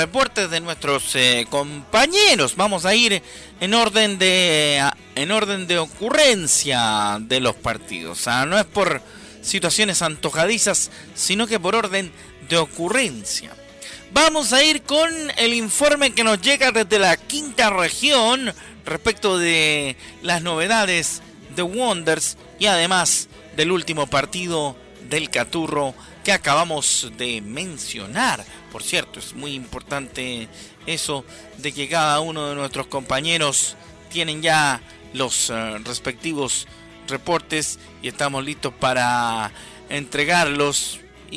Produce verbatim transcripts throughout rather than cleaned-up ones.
Reportes de nuestros eh, compañeros. Vamos a ir en orden de en orden de ocurrencia de los partidos. O sea, no es por situaciones antojadizas, sino que por orden de ocurrencia. Vamos a ir con el informe que nos llega desde la quinta región respecto de las novedades de Wanderers y además del último partido del Caturro que acabamos de mencionar. Por cierto, es muy importante eso de que cada uno de nuestros compañeros tienen ya los uh, respectivos reportes y estamos listos para entregarlos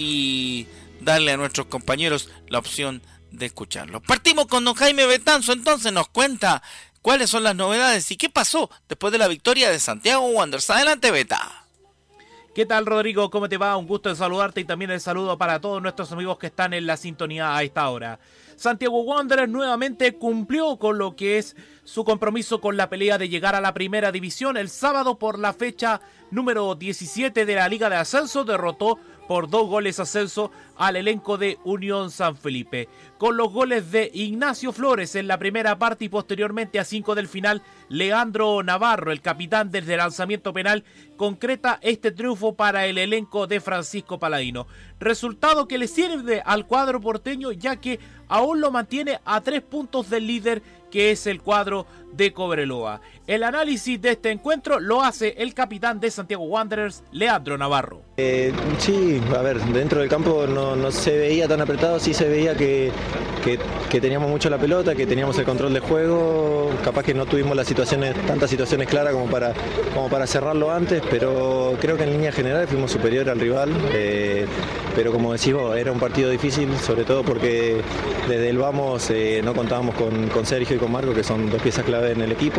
y darle a nuestros compañeros la opción de escucharlos. Partimos con don Jaime Betanzo, entonces nos cuenta cuáles son las novedades y qué pasó después de la victoria de Santiago Wanderers. Adelante, Beta. ¿Qué tal, Rodrigo? ¿Cómo te va? Un gusto de saludarte y también el saludo para todos nuestros amigos que están en la sintonía a esta hora. Santiago Wanderers nuevamente cumplió con lo que es su compromiso con la pelea de llegar a la primera división. El sábado, por la fecha número diecisiete de la Liga de Ascenso, derrotó por dos goles ascenso al elenco de Unión San Felipe. Con los goles de Ignacio Flores en la primera parte y posteriormente a cinco del final, Leandro Navarro, el capitán desde lanzamiento penal, concreta este triunfo para el elenco de Francisco Paladino. Resultado que le sirve al cuadro porteño, ya que aún lo mantiene a tres puntos del líder, que es el cuadro de Cobreloa. El análisis de este encuentro lo hace el capitán de Santiago Wanderers, Leandro Navarro. Eh, sí, a ver, dentro del campo no, no se veía tan apretado, sí se veía que, que, que teníamos mucho la pelota, que teníamos el control de juego, capaz que no tuvimos las situaciones, tantas situaciones claras como para, como para cerrarlo antes, pero creo que en línea general fuimos superior al rival, eh, pero como decís vos, era un partido difícil, sobre todo porque desde el vamos eh, no contábamos con, con Sergio y con Marco, que son dos piezas clave en el equipo,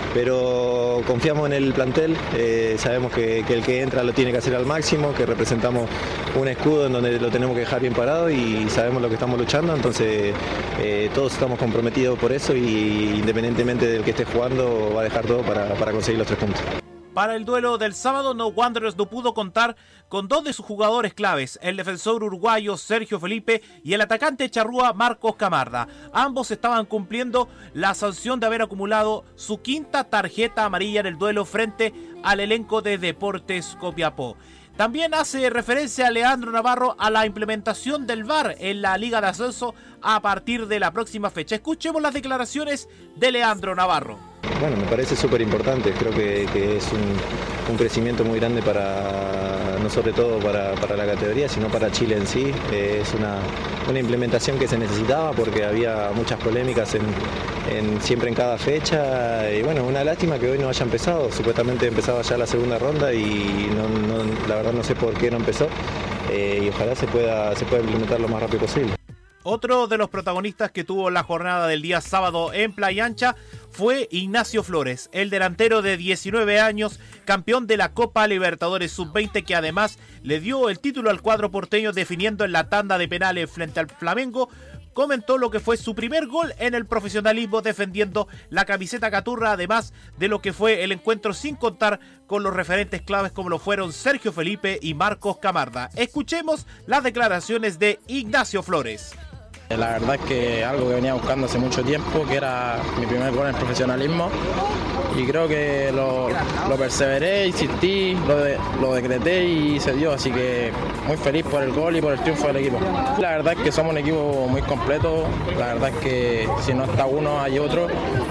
pero confiamos en el plantel, eh, sabemos que, que el que entra lo tiene que hacer al máximo, que representamos un escudo en donde lo tenemos que dejar bien parado y sabemos lo que estamos luchando, entonces eh, todos estamos comprometidos por eso y independientemente del que esté jugando va a dejar todo para, para conseguir los tres puntos. Para el duelo del sábado, no Wanderers no pudo contar con dos de sus jugadores claves, el defensor uruguayo Sergio Felipe y el atacante charrúa Marcos Camarda. Ambos estaban cumpliendo la sanción de haber acumulado su quinta tarjeta amarilla en el duelo frente al elenco de Deportes Copiapó. También hace referencia a Leandro Navarro a la implementación del V A R en la Liga de Ascenso a partir de la próxima fecha. Escuchemos las declaraciones de Leandro Navarro. Bueno, me parece súper importante, creo que, que es un, un crecimiento muy grande para, no sobre todo para, para la categoría, sino para Chile en sí. Eh, es una, una implementación que se necesitaba porque había muchas polémicas en, en, siempre en cada fecha. Y bueno, una lástima que hoy no haya empezado, supuestamente empezaba ya la segunda ronda y no, no, la verdad no sé por qué no empezó. Eh, y ojalá se pueda, se pueda implementar lo más rápido posible. Otro de los protagonistas que tuvo la jornada del día sábado en Playa Ancha fue Ignacio Flores, el delantero de diecinueve años, campeón de la Copa Libertadores sub veinte, que además le dio el título al cuadro porteño definiendo en la tanda de penales frente al Flamengo. Comentó lo que fue su primer gol en el profesionalismo defendiendo la camiseta caturra, además de lo que fue el encuentro, sin contar con los referentes claves como lo fueron Sergio Felipe y Marcos Camarda. Escuchemos las declaraciones de Ignacio Flores. La verdad es que algo que venía buscando hace mucho tiempo, que era mi primer gol en el profesionalismo, y creo que lo, lo perseveré, insistí, lo, de, lo decreté y se dio, así que muy feliz por el gol y por el triunfo del equipo. La verdad es que somos un equipo muy completo, la verdad es que si no está uno hay otro,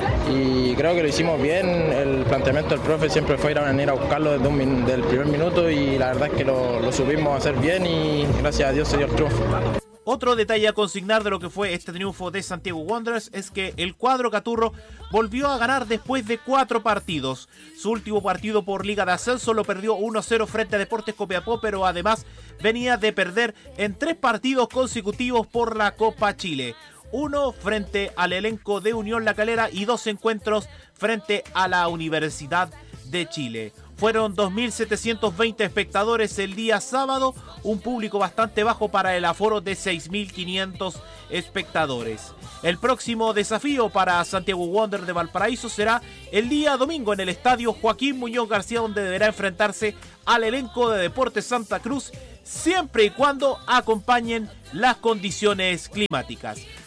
y creo que lo hicimos bien. El planteamiento del profe siempre fue ir a venir a buscarlo desde un, del primer minuto y la verdad es que lo, lo supimos hacer bien y gracias a Dios se dio el triunfo. Otro detalle a consignar de lo que fue este triunfo de Santiago Wanderers es que el cuadro caturro volvió a ganar después de cuatro partidos. Su último partido por Liga de Ascenso lo perdió uno a cero frente a Deportes Copiapó, pero además venía de perder en tres partidos consecutivos por la Copa Chile. Uno frente al elenco de Unión La Calera y dos encuentros frente a la Universidad de Chile. Fueron dos mil setecientos veinte espectadores el día sábado, un público bastante bajo para el aforo de seis mil quinientos espectadores. El próximo desafío para Santiago Wanderers de Valparaíso será el día domingo en el estadio Joaquín Muñoz García, donde deberá enfrentarse al elenco de Deportes Santa Cruz, siempre y cuando acompañen las condiciones climáticas.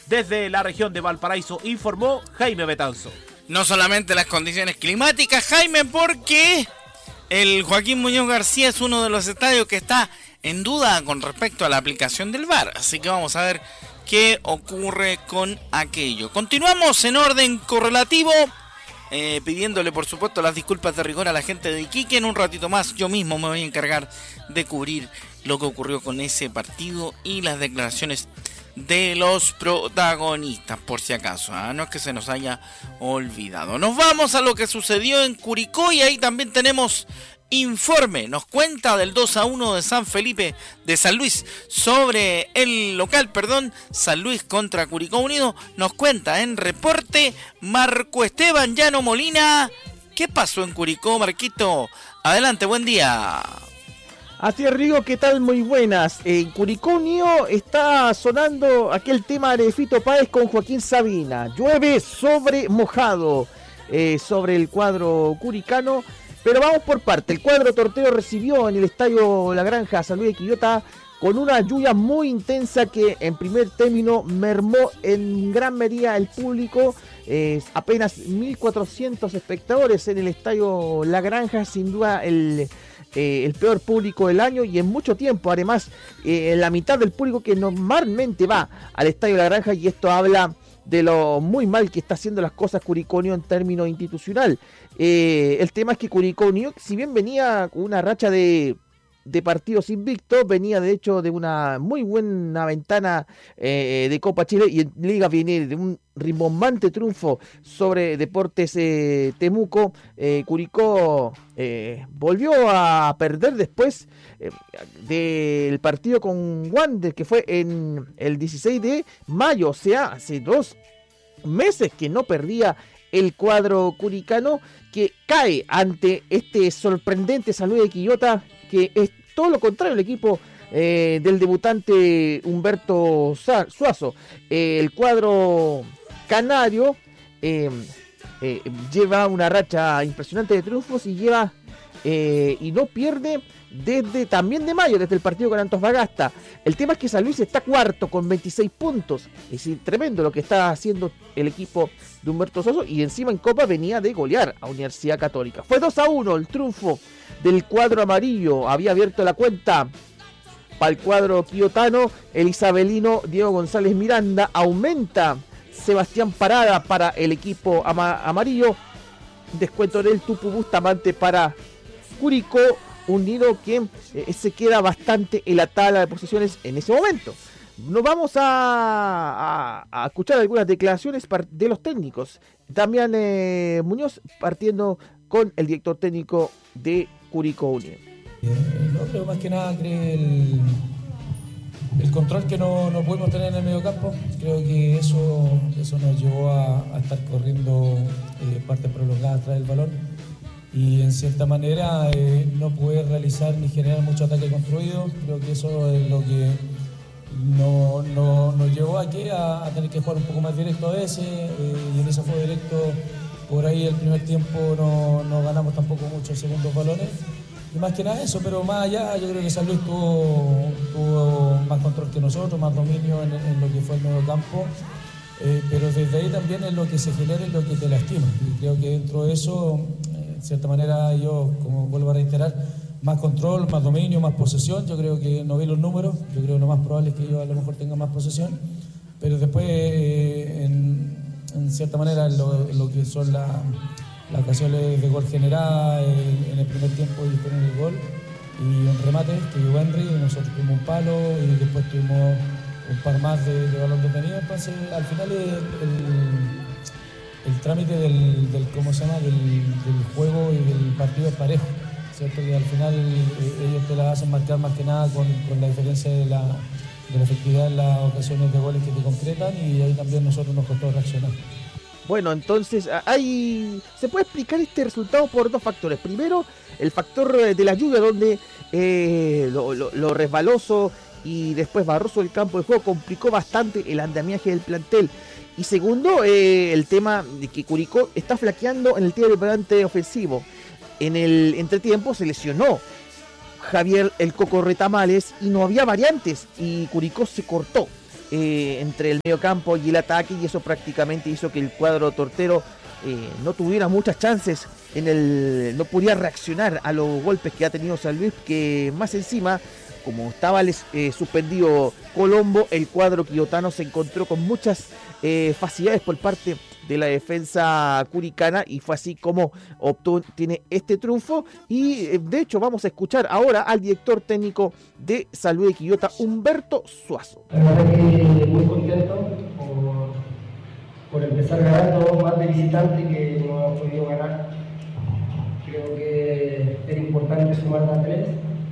Desde la región de Valparaíso informó Jaime Betanzo. No solamente las condiciones climáticas, Jaime, porque el Joaquín Muñoz García es uno de los estadios que está en duda con respecto a la aplicación del V A R. Así que vamos a ver qué ocurre con aquello. Continuamos en orden correlativo, eh, pidiéndole por supuesto las disculpas de rigor a la gente de Iquique. En un ratito más yo mismo me voy a encargar de cubrir lo que ocurrió con ese partido y las declaraciones de los protagonistas, por si acaso, ¿eh? No es que se nos haya olvidado. Nos vamos a lo que sucedió en Curicó y ahí también tenemos informe. Nos cuenta del dos a uno de San Felipe de San Luis sobre el local, perdón, San Luis contra Curicó Unido. Nos cuenta en reporte Marco Esteban Llano Molina. ¿Qué pasó en Curicó, Marquito? Adelante, buen día. Así es, Rigo, ¿qué tal? Muy buenas. En Curicó Unido está sonando aquel tema de Fito Páez con Joaquín Sabina. Llueve sobre mojado eh, sobre el cuadro curicano, pero vamos por parte. El cuadro tortero recibió en el estadio La Granja San Luis de Quillota con una lluvia muy intensa que en primer término mermó en gran medida el público. Eh, apenas mil cuatrocientos espectadores en el estadio La Granja, sin duda el... Eh, el peor público del año y en mucho tiempo. Además, eh, la mitad del público que normalmente va al Estadio La Granja, y esto habla de lo muy mal que está haciendo las cosas Curicó Unido en términos institucional. Eh, el tema es que Curicó Unido, si bien venía con una racha de, de partidos invictos, venía de hecho de una muy buena ventana eh, de Copa Chile, y en Liga viene de un rimbombante triunfo sobre Deportes eh, Temuco. eh, Curicó eh, volvió a perder después eh, del partido con Wander, que fue en el dieciséis de mayo, o sea, hace dos meses que no perdía el cuadro curicano, que cae ante este sorprendente San Luis de Quillota, que es todo lo contrario el equipo eh, del debutante Humberto Suazo. Eh, el cuadro canario eh, eh, lleva una racha impresionante de triunfos y lleva eh, y no pierde desde también de mayo, desde el partido con Antofagasta. El tema es que San Luis está cuarto con veintiséis puntos. Es tremendo lo que está haciendo el equipo de Humberto Soso, y encima en Copa venía de golear a Universidad Católica. Fue dos a uno el triunfo del cuadro amarillo. Había abierto la cuenta para el cuadro quillotano el isabelino Diego González Miranda. Aumenta Sebastián Parada para el equipo ama- amarillo. Descuento del Tupu Bustamante para Curicó Unido, que eh, se queda bastante en la tabla de posiciones en ese momento. Nos vamos a, a, a escuchar algunas declaraciones de los técnicos. Damián eh, Muñoz, partiendo con el director técnico de Curicó Unido. Eh, no, creo más que nada cree el, el control que no, no pudimos tener en el mediocampo. Creo que eso, eso nos llevó a, a estar corriendo eh, partes prolongadas atrás del balón, y en cierta manera eh, no poder realizar ni generar mucho ataque construido. Creo que eso es lo que no, no, nos llevó aquí a, a tener que jugar un poco más directo a veces, eh, y en ese fue directo. Por ahí el primer tiempo no, no ganamos tampoco muchos segundos balones, y más que nada eso. Pero más allá, yo creo que San Luis tuvo, tuvo más control que nosotros, más dominio en, en lo que fue el medio campo, eh, pero desde ahí también es lo que se genera, es lo que te lastima, y creo que dentro de eso, de cierta manera, yo, como vuelvo a reiterar, más control, más dominio, más posesión. Yo creo que no vi los números, yo creo que lo más probable es que ellos a lo mejor tengan más posesión, pero después eh, en, en cierta manera lo, lo que son las la ocasiones de gol generadas en, en el primer tiempo, y poner el gol y un remate que llegó Henry, y nosotros tuvimos un palo y después tuvimos un par más de, de balón detenido. Entonces al final el, el, el trámite del, del, ¿cómo se llama? Del, del juego y del partido es parejo, ¿cierto? Que al final eh, ellos te la hacen marcar más que nada con, con la diferencia de la, de la efectividad en las ocasiones de goles que te concretan, y ahí también nosotros nos costó reaccionar. Bueno, entonces hay se puede explicar este resultado por dos factores. Primero, el factor de la lluvia, donde eh, lo, lo, lo resbaloso y después barroso del campo de juego complicó bastante el andamiaje del plantel. Y segundo, eh, el tema de que Curicó está flaqueando en el tiro del volante ofensivo. En el entretiempo se lesionó Javier el Coco Retamales y no había variantes, y Curicó se cortó. eh, entre el mediocampo y el ataque, y eso prácticamente hizo que el cuadro tortero eh, no tuviera muchas chances en el, no podía reaccionar a los golpes que ha tenido San Luis, que más encima, como estaba eh, suspendido Colombo, el cuadro quillotano se encontró con muchas eh, facilidades por parte de la defensa curicana, y fue así como obtiene este triunfo. Y eh, de hecho vamos a escuchar ahora al director técnico de San Luis de Quillota, Humberto Suazo. La verdad que muy contento por, por empezar ganando más de visitante que no hemos podido ganar. Creo que era importante sumar a tres.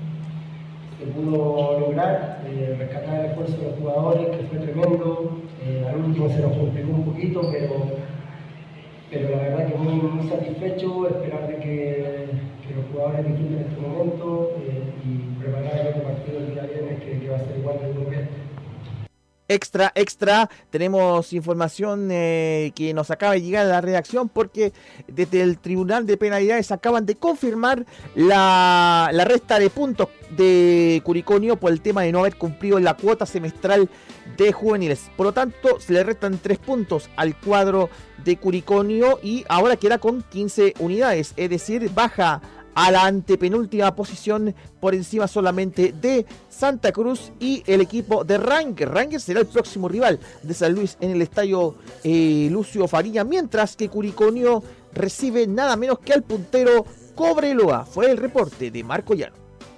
Se pudo lograr, eh, rescatar el esfuerzo de los jugadores, que fue tremendo. Eh, al último se nos complicó un poquito, pero, pero la verdad que muy, muy satisfecho, esperar de que, que los jugadores disfruten este momento eh, y preparar el otro partido el día viernes, que, que va a ser igual de duro que este. Extra, extra, tenemos información eh, que nos acaba de llegar a la redacción, porque desde el Tribunal de Penalidades acaban de confirmar la, la resta de puntos de Curicó Unido por el tema de no haber cumplido la cuota semestral de juveniles. Por lo tanto, se le restan tres puntos al cuadro de Curicó Unido y ahora queda con quince unidades, es decir, baja a la antepenúltima posición por encima solamente de Santa Cruz y el equipo de Rangers. Rangers será el próximo rival de San Luis en el estadio eh, Lucio Faría, mientras que Curicó Unido recibe nada menos que al puntero Cobreloa. Fue el reporte de Marco Llano.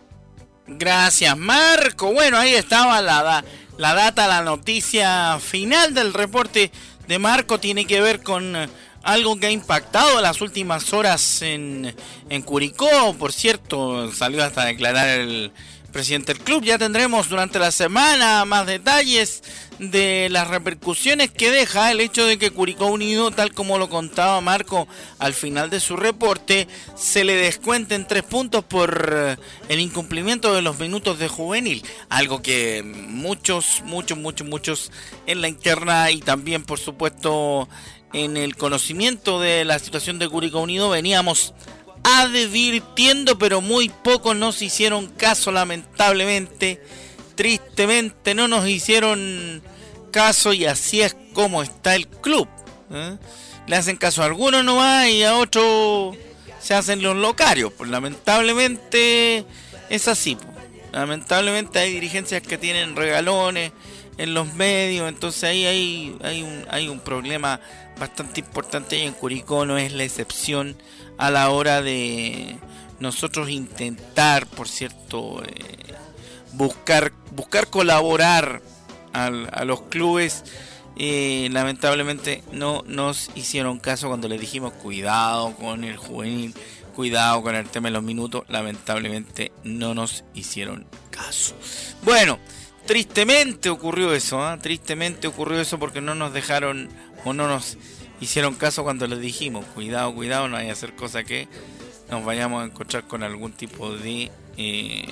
Gracias, Marco. Bueno, ahí estaba la, la data, la noticia final del reporte de Marco. Tiene que ver con algo que ha impactado las últimas horas en, en Curicó. Por cierto, salió hasta a declarar el presidente del club. Ya tendremos durante la semana más detalles de las repercusiones que deja el hecho de que Curicó Unido, tal como lo contaba Marco al final de su reporte, se le descuenten tres puntos por el incumplimiento de los minutos de juvenil. Algo que muchos, muchos, muchos, muchos en la interna y también, por supuesto, en el conocimiento de la situación de Curicó Unido veníamos advirtiendo, pero muy pocos nos hicieron caso, lamentablemente. Tristemente no nos hicieron caso, y así es como está el club, ¿eh? Le hacen caso a algunos nomás y a otros se hacen los locarios. Pues lamentablemente es así, pues. Lamentablemente hay dirigencias que tienen regalones en los medios, entonces ahí hay, hay, un, hay un problema bastante importante, y en Curicó no es la excepción a la hora de nosotros intentar, por cierto, eh, buscar buscar colaborar al, a los clubes. Eh, lamentablemente no nos hicieron caso cuando les dijimos cuidado con el juvenil, cuidado con el tema de los minutos. Lamentablemente no nos hicieron caso. Bueno, tristemente ocurrió eso, ¿eh? Tristemente ocurrió eso porque no nos dejaron o no nos hicieron caso cuando les dijimos cuidado, cuidado, no vaya a hacer cosa que nos vayamos a encontrar con algún tipo de eh,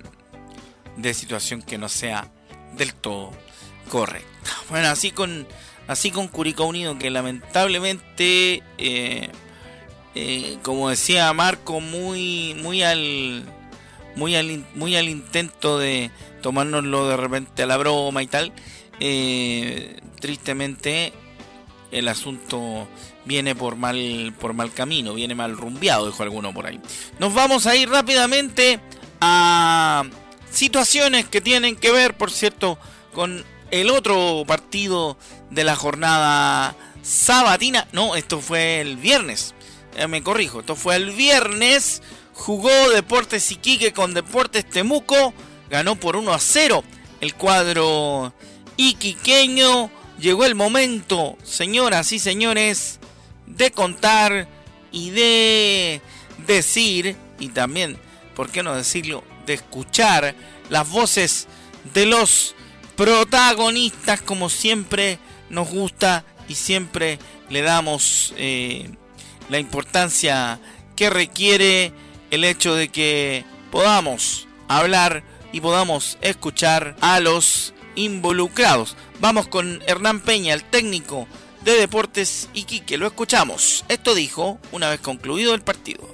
de situación que no sea del todo correcta. Bueno, así con así con Curicó Unido, que lamentablemente eh, eh, como decía Marco, muy muy al muy al muy al intento de tomárnoslo de repente a la broma y tal, eh, tristemente el asunto viene por mal por mal camino, viene mal rumbeado, dijo alguno por ahí. Nos vamos a ir rápidamente a situaciones que tienen que ver, por cierto, con el otro partido de la jornada sabatina. No, esto fue el viernes, eh, me corrijo, esto fue el viernes. Jugó Deportes Iquique con Deportes Temuco, ganó por uno a cero el cuadro iquiqueño. Llegó el momento, señoras y señores, de contar y de decir, y también, ¿por qué no decirlo?, de escuchar las voces de los protagonistas, como siempre nos gusta y siempre le damos eh, la importancia que requiere el hecho de que podamos hablar y podamos escuchar a los involucrados. Vamos con Hernán Peña, el técnico de Deportes Iquique. Lo escuchamos. Esto dijo una vez concluido el partido.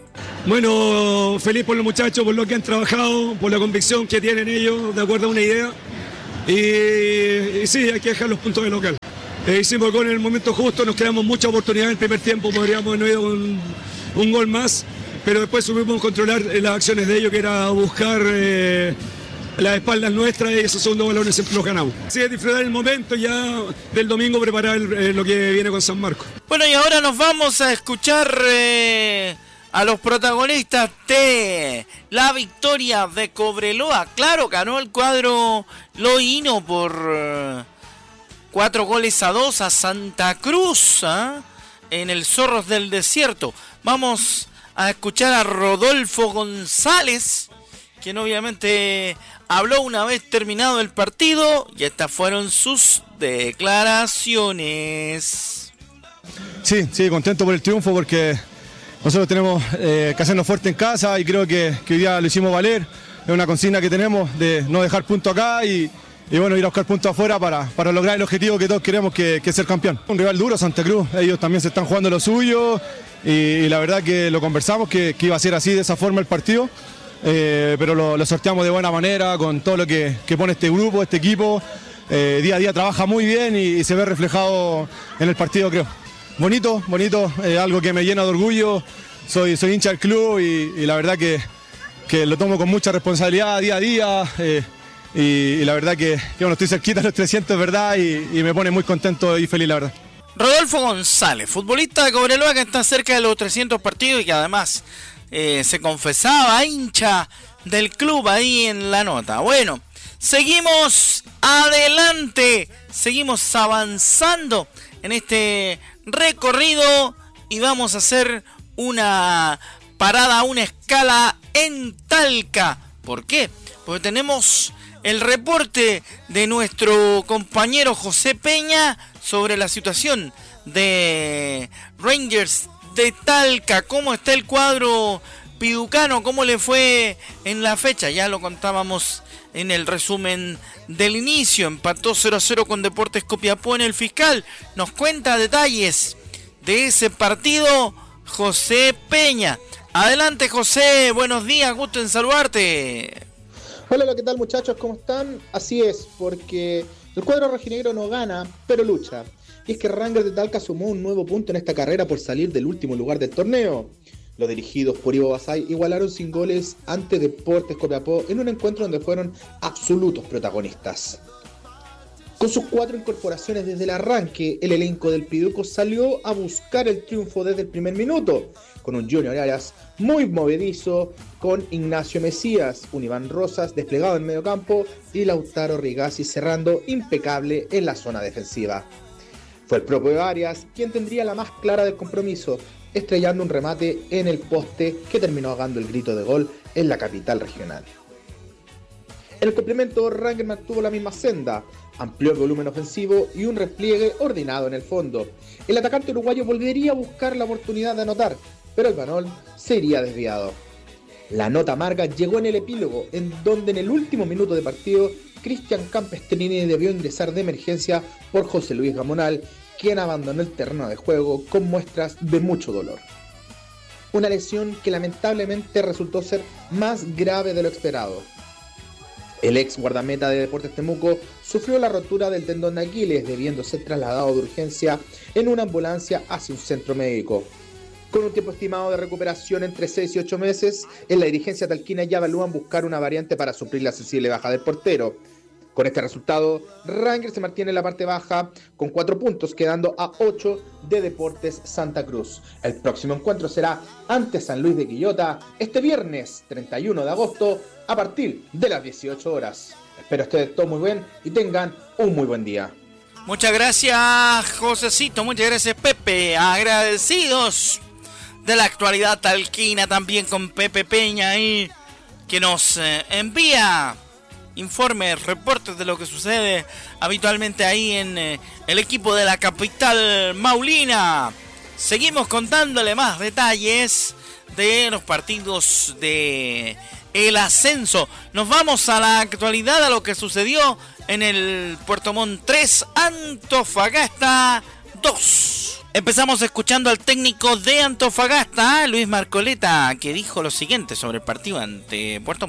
Bueno, feliz por los muchachos, por lo que han trabajado, por la convicción que tienen ellos, de acuerdo a una idea. y, y sí, hay que dejar los puntos de local. Eh, hicimos el gol en el momento justo, nos creamos mucha oportunidad en el primer tiempo, podríamos haber ido un, un gol más, pero después supimos controlar las acciones de ellos, que era buscar eh, las espaldas nuestras, y esos segundos balones siempre los ganamos. Sí, es disfrutar el momento ya del domingo, preparar eh, lo que viene con San Marcos. Bueno, y ahora nos vamos a escuchar eh, a los protagonistas de la victoria de Cobreloa. Claro, ganó el cuadro loíno por eh, cuatro goles a dos a Santa Cruz, ¿eh? En el Zorros del Desierto. Vamos a escuchar a Rodolfo González, quien obviamente habló una vez terminado el partido, y estas fueron sus declaraciones. Sí, sí, contento por el triunfo, porque nosotros tenemos eh, que hacernos fuerte en casa, y creo que, que hoy día lo hicimos valer. Es una consigna que tenemos de no dejar punto acá y, y bueno, ir a buscar puntos afuera para, para lograr el objetivo que todos queremos, que, que es ser campeón. Un rival duro, Santa Cruz, ellos también se están jugando lo suyo, y, y la verdad que lo conversamos, que, que iba a ser así, de esa forma el partido. Eh, pero lo, lo sorteamos de buena manera con todo lo que, que pone este grupo, este equipo. Eh, día a día trabaja muy bien y, y se ve reflejado en el partido, creo. Bonito, bonito, eh, algo que me llena de orgullo. Soy, soy hincha del club y, y la verdad que, que lo tomo con mucha responsabilidad día a día. Eh, y, y la verdad que, que bueno, estoy cerquita de los trescientos, ¿verdad? Y, y me pone muy contento y feliz, la verdad. Rodolfo González, futbolista de Cobreloa, que está cerca de los trescientos partidos y que además Eh, se confesaba hincha del club ahí en la nota. Bueno, seguimos adelante, seguimos avanzando en este recorrido y vamos a hacer una parada, una escala en Talca. ¿Por qué? Porque tenemos el reporte de nuestro compañero José Peña sobre la situación de Rangers de Talca. ¿Cómo está el cuadro piducano? ¿Cómo le fue en la fecha? Ya lo contábamos en el resumen del inicio. Empató cero a cero con Deportes Copiapó en el Fiscal. Nos cuenta detalles de ese partido José Peña. Adelante, José, buenos días, gusto en saludarte. Hola, ¿qué tal, muchachos? ¿Cómo están? Así es, porque el cuadro rojinegro no gana, pero lucha. Y es que Rangers de Talca sumó un nuevo punto en esta carrera por salir del último lugar del torneo. Los dirigidos por Ivo Basay igualaron sin goles ante Deportes Copiapó en un encuentro donde fueron absolutos protagonistas. Con sus cuatro incorporaciones desde el arranque, el elenco del Piduco salió a buscar el triunfo desde el primer minuto, con un Junior Arias muy movedizo, con Ignacio Mesías, un Iván Rosas desplegado en medio campo y Lautaro Rigazzi cerrando impecable en la zona defensiva. Fue el propio Arias quien tendría la más clara del compromiso, estrellando un remate en el poste que terminó ahogando el grito de gol en la capital regional. En el complemento, Rangers mantuvo la misma senda, amplió el volumen ofensivo y un repliegue ordenado en el fondo. El atacante uruguayo volvería a buscar la oportunidad de anotar, pero el balón se iría desviado. La nota amarga llegó en el epílogo, en donde en el último minuto de partido, Cristian Campestrini debió ingresar de emergencia por José Luis Gamonal, quien abandonó el terreno de juego con muestras de mucho dolor. Una lesión que lamentablemente resultó ser más grave de lo esperado. El ex guardameta de Deportes Temuco sufrió la rotura del tendón de Aquiles, debiendo ser trasladado de urgencia en una ambulancia hacia un centro médico. Con un tiempo estimado de recuperación entre seis y ocho meses, en la dirigencia talquina ya evalúan buscar una variante para suplir la sensible baja del portero. Con este resultado, Rangers se mantiene en la parte baja con cuatro puntos, quedando a ocho de Deportes Santa Cruz. El próximo encuentro será ante San Luis de Quillota este viernes treinta y uno de agosto a partir de las dieciocho horas. Espero estén todos muy bien y tengan un muy buen día. Muchas gracias, Josecito, muchas gracias, Pepe. Agradecidos de la actualidad talquina también con Pepe Peña ahí, que nos eh, envía informes, reportes de lo que sucede habitualmente ahí en eh, el equipo de la capital maulina. Seguimos contándole más detalles de los partidos de el ascenso. Nos vamos a la actualidad, a lo que sucedió en el Puerto Montt tres, Antofagasta dos. Empezamos escuchando al técnico de Antofagasta, Luis Marcoleta, que dijo lo siguiente sobre el partido ante Puerto Montt.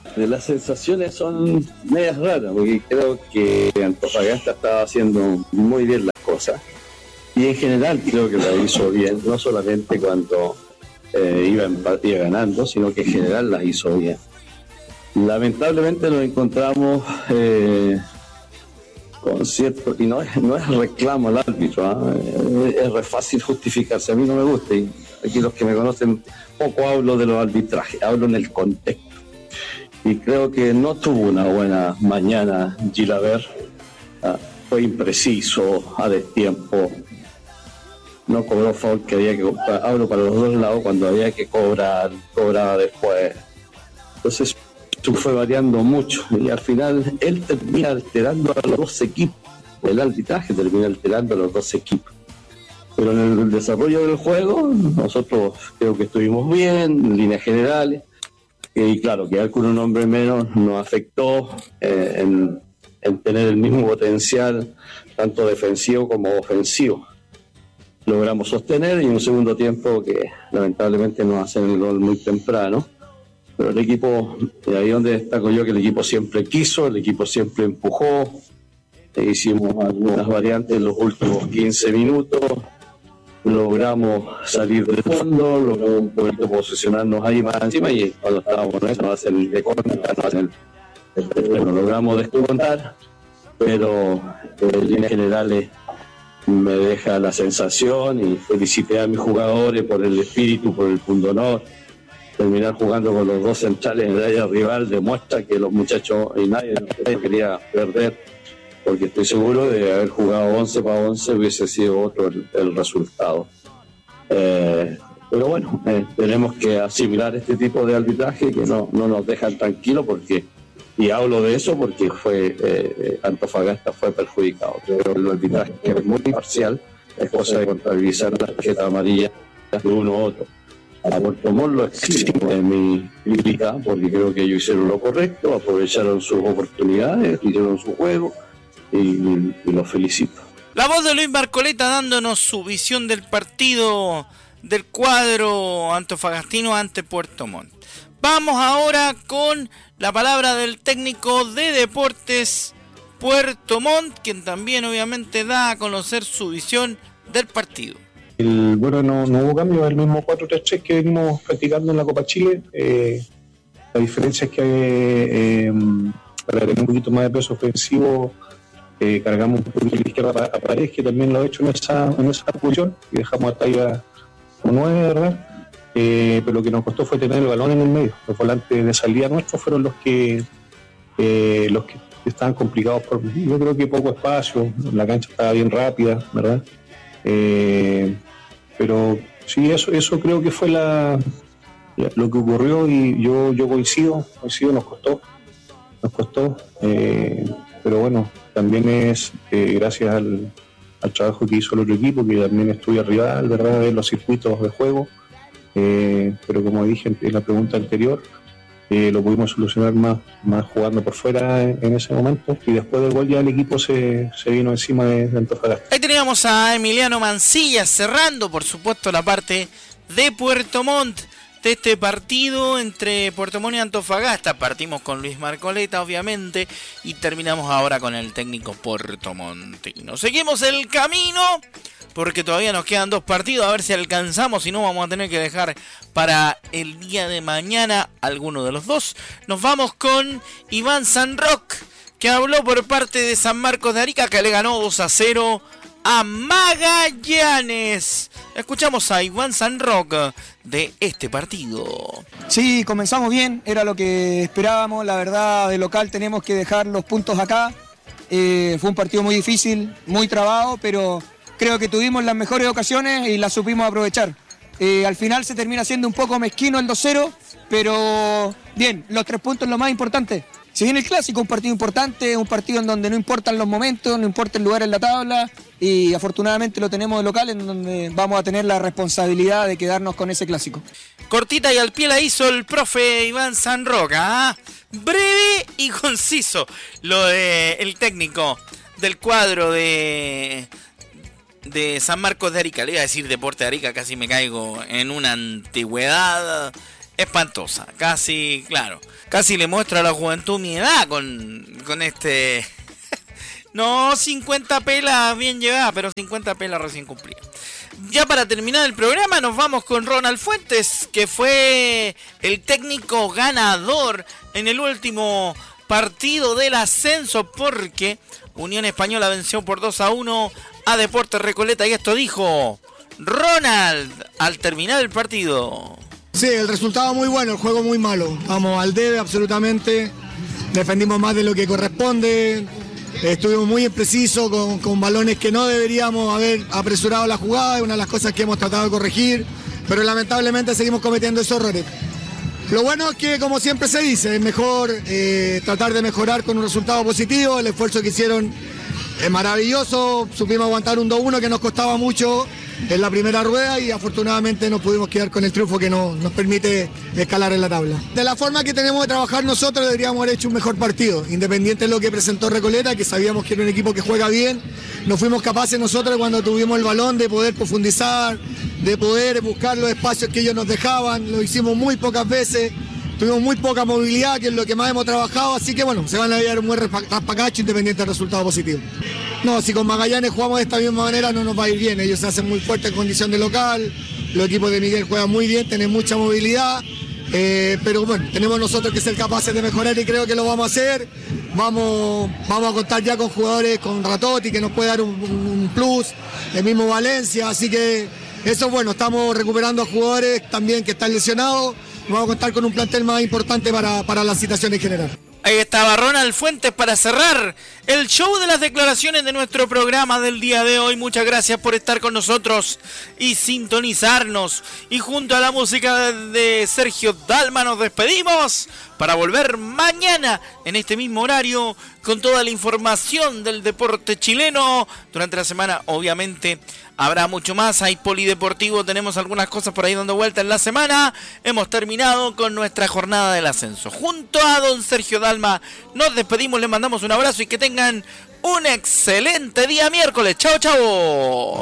Las sensaciones son medias raras, porque creo que Antofagasta estaba haciendo muy bien las cosas. Y en general creo que la hizo bien, no solamente cuando eh, iba, iba ganando, sino que en general las hizo bien. Lamentablemente nos encontramos eh, con cierto, y no es, no es reclamo al árbitro, ¿eh? es, es re fácil justificarse, a mí no me gusta, y aquí los que me conocen poco hablo de los arbitrajes, hablo en el contexto. Y creo que no tuvo una buena mañana Gilabert, ¿ah? Fue impreciso, a destiempo, no cobró foul que había que cobrar, hablo para los dos lados, cuando había que cobrar, cobraba después. Entonces eso fue variando mucho y al final él termina alterando a los dos equipos, el arbitraje termina alterando a los dos equipos. Pero en el desarrollo del juego nosotros creo que estuvimos bien, en líneas generales, y claro, quedar con un hombre menos nos afectó eh, en, en tener el mismo potencial, tanto defensivo como ofensivo. Logramos sostener y en un segundo tiempo que lamentablemente nos hacen el gol muy temprano, pero el equipo, ahí donde destaco yo que el equipo siempre quiso, el equipo siempre empujó, e hicimos algunas variantes en los últimos quince minutos, logramos salir del fondo, logramos un poquito posicionarnos ahí más encima y cuando estábamos en eso nos hacen el de contra, nos hacen el, el, el, bueno, logramos descontar, pero en líneas generales me deja la sensación y felicité a mis jugadores por el espíritu, por el pundonor. Terminar jugando con los dos centrales en el área rival demuestra que los muchachos y nadie, nadie quería perder, porque estoy seguro de haber jugado once para once hubiese sido otro el, el resultado. Eh, pero bueno, eh, tenemos que asimilar este tipo de arbitraje que no, no nos dejan tranquilos, porque y hablo de eso porque fue eh, Antofagasta fue perjudicado. Creo que el arbitraje es muy parcial, es cosa de contabilizar la tarjeta amarilla de uno u otro. A Puerto Montt lo eximo de mi crítica porque creo que ellos hicieron lo correcto, aprovecharon sus oportunidades, hicieron su juego y, y, y los felicito. La voz de Luis Marcoleta dándonos su visión del partido del cuadro antofagastino ante Puerto Montt. Vamos ahora con la palabra del técnico de Deportes Puerto Montt, quien también obviamente da a conocer su visión del partido. El, bueno, no, no hubo cambio, el mismo cuatro tres tres que venimos practicando en la Copa Chile. Eh, la diferencia es que eh, para tener un poquito más de peso ofensivo eh, cargamos un poquito a la izquierda a Paredes, que también lo ha hecho en esa, en esa posición, y dejamos a Taiba como nueve, ¿verdad? Eh, pero lo que nos costó fue tener el balón en el medio. Los volantes de salida nuestros fueron los que eh, los que estaban complicados por, yo creo que poco espacio, la cancha estaba bien rápida, ¿verdad? Eh, pero sí, eso eso creo que fue la lo que ocurrió, y yo yo coincido, coincido, nos costó, nos costó, eh, pero bueno, también es eh, gracias al, al trabajo que hizo el otro equipo, que también estudia rival, ¿verdad?, en los circuitos de juego. Eh, pero como dije en la pregunta anterior, eh, lo pudimos solucionar más, más jugando por fuera en, en ese momento, y después del gol ya el equipo se, se vino encima de, de Antofagasta. Ahí teníamos a Emiliano Mancilla cerrando por supuesto la parte de Puerto Montt de este partido entre Puerto Montt y Antofagasta. Partimos con Luis Marcoleta obviamente y terminamos ahora con el técnico puertomontino. Seguimos el camino porque todavía nos quedan dos partidos, a ver si alcanzamos, si no vamos a tener que dejar para el día de mañana alguno de los dos. Nos vamos con Iván Sanrock, que habló por parte de San Marcos de Arica, que le ganó dos a cero a Magallanes. Escuchamos a Iván Sanrock de este partido. Sí, comenzamos bien, era lo que esperábamos, la verdad, de local tenemos que dejar los puntos acá. Eh, fue un partido muy difícil, muy trabado, pero creo que tuvimos las mejores ocasiones y las supimos aprovechar. Eh, al final se termina siendo un poco mezquino el dos cero, pero bien, los tres puntos es lo más importante. Si viene el clásico, un partido importante, un partido en donde no importan los momentos, no importa el lugar en la tabla, y afortunadamente lo tenemos de local, en donde vamos a tener la responsabilidad de quedarnos con ese clásico. Cortita y al pie la hizo el profe Iván Sanroca, ¿eh? Breve y conciso lo de el técnico del cuadro de... de San Marcos de Arica. Le iba a decir Deporte de Arica, casi me caigo en una antigüedad espantosa. Casi, claro, casi le muestra a la juventud mi edad con, con este... No, cincuenta pelas bien llevadas, pero cincuenta pelas recién cumplidas. Ya para terminar el programa nos vamos con Ronald Fuentes, que fue el técnico ganador en el último partido del ascenso, porque Unión Española venció por dos a uno a Deportes Recoleta, y esto dijo Ronald al terminar el partido. Sí, el resultado muy bueno, el juego muy malo. Vamos al debe absolutamente, defendimos más de lo que corresponde. Estuvimos muy imprecisos con, con balones que no deberíamos haber apresurado la jugada, es una de las cosas que hemos tratado de corregir, pero lamentablemente seguimos cometiendo esos errores. Lo bueno es que, como siempre se dice, es mejor eh, tratar de mejorar con un resultado positivo. El esfuerzo que hicieron es maravilloso, supimos aguantar un dos uno que nos costaba mucho en la primera rueda y afortunadamente nos pudimos quedar con el triunfo que no, nos permite escalar en la tabla. De la forma que tenemos de trabajar nosotros deberíamos haber hecho un mejor partido, independiente de lo que presentó Recoleta, que sabíamos que era un equipo que juega bien. No fuimos capaces nosotros cuando tuvimos el balón de poder profundizar, de poder buscar los espacios que ellos nos dejaban, lo hicimos muy pocas veces. Tuvimos muy poca movilidad, que es lo que más hemos trabajado, así que bueno, se van a llevar un buen raspacacho independiente del resultado positivo. No, si con Magallanes jugamos de esta misma manera no nos va a ir bien, ellos se hacen muy fuertes en condición de local, los equipos de Miguel juegan muy bien, tienen mucha movilidad, eh, pero bueno, tenemos nosotros que ser capaces de mejorar y creo que lo vamos a hacer. Vamos, vamos a contar ya con jugadores, con Ratotti, que nos puede dar un, un plus, el mismo Valencia, así que eso es bueno, estamos recuperando a jugadores también que están lesionados. Vamos a contar con un plantel más importante para, para la situación en general. Ahí estaba Ronald Fuentes para cerrar el show de las declaraciones de nuestro programa del día de hoy. Muchas gracias por estar con nosotros y sintonizarnos. Y junto a la música de Sergio Dalma nos despedimos para volver mañana en este mismo horario con toda la información del deporte chileno. Durante la semana, obviamente, habrá mucho más. Hay polideportivo, tenemos algunas cosas por ahí dando vuelta en la semana. Hemos terminado con nuestra jornada del ascenso. Junto a don Sergio Dalma nos despedimos, les mandamos un abrazo y que tengan un excelente día miércoles. Chao, chao.